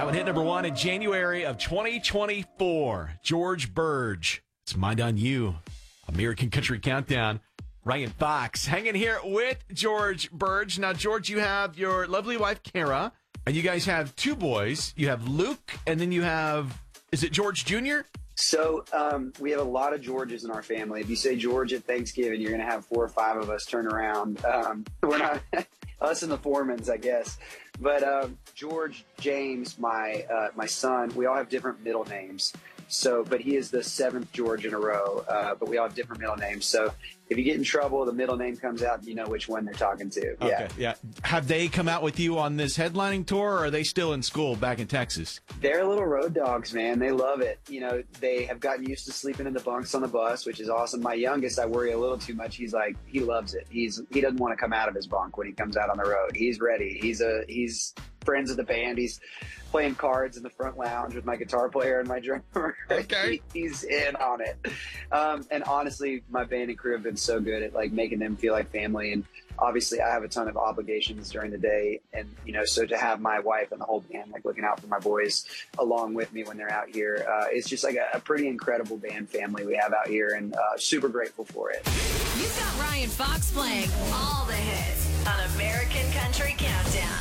That one hit number one in January of 2024. George Burge. It's Mind on You. American Country Countdown. Ryan Fox hanging here with George Burge. Now, George, you have your lovely wife, Kara, and you guys have two boys. You have Luke, and then you have, is it George Jr.? So we have a lot of Georges in our family. If you say George at Thanksgiving, you're going to have 4 or 5 of us turn around. We're not us and the Foremans, I guess. But George, James, my son, we all have different middle names. So, but he is the 7th George in a row. But we all have different middle names. So if you get in trouble, the middle name comes out, and you know which one they're talking to. Okay, yeah. Have they come out with you on this headlining tour, or are they still in school back in Texas? They're little road dogs, man. They love it. You know, they have gotten used to sleeping in the bunks on the bus, which is awesome. My youngest, I worry a little too much. He's like, he loves it. He doesn't want to come out of his bunk when he comes out on the road. He's ready. He's friends with the band. He's playing cards in the front lounge with my guitar player and my drummer. Okay. He's in on it. And honestly, my band and crew have been so good at like making them feel like family. And obviously I have a ton of obligations during the day. And, you know, so to have my wife and the whole band like looking out for my boys along with me when they're out here, it's just like a pretty incredible band family we have out here, and super grateful for it. You've got Ryan Fox playing all the hits on American Country Countdown.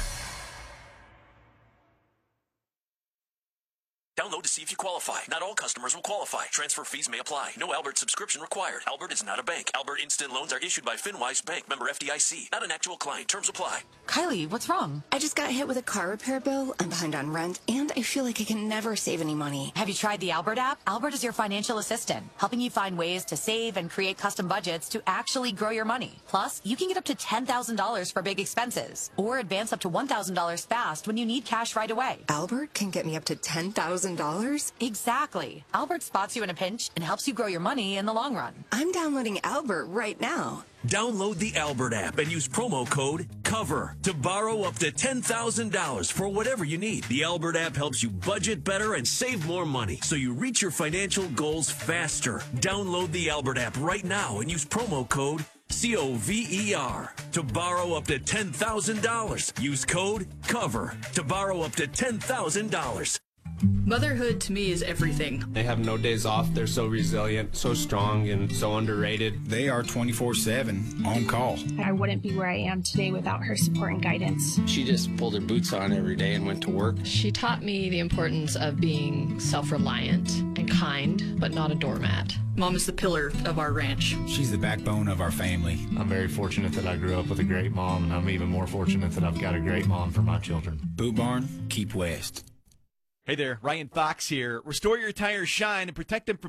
Download to see if you qualify. Not all customers will qualify. Transfer fees may apply. No Albert subscription required. Albert is not a bank. Albert Instant Loans are issued by FinWise Bank, member FDIC. Not an actual client. Terms apply. Kylie, what's wrong? I just got hit with a car repair bill. I'm behind on rent, and I feel like I can never save any money. Have you tried the Albert app? Albert is your financial assistant, helping you find ways to save and create custom budgets to actually grow your money. Plus, you can get up to $10,000 for big expenses, or advance up to $1,000 fast when you need cash right away. Albert can get me up to $10,000? Exactly. Albert spots you in a pinch and helps you grow your money in the long run. I'm downloading Albert right now. Download the Albert app and use promo code COVER to borrow up to $10,000 for whatever you need. The Albert app helps you budget better and save more money so you reach your financial goals faster. Download the Albert app right now and use promo code COVER to borrow up to $10,000. Use code COVER to borrow up to $10,000. Motherhood to me is everything. They have no days off. They're so resilient, so strong, and so underrated. They are 24/7 on call. I wouldn't be where I am today without her support and guidance. She just pulled her boots on every day and went to work. She taught me the importance of being self-reliant and kind, but not a doormat. Mom is the pillar of our ranch. She's the backbone of our family. I'm very fortunate that I grew up with a great mom, and I'm even more fortunate that I've got a great mom for my children. Boot Barn, keep west. Hey there, Ryan Fox here. Restore your tires shine and protect them from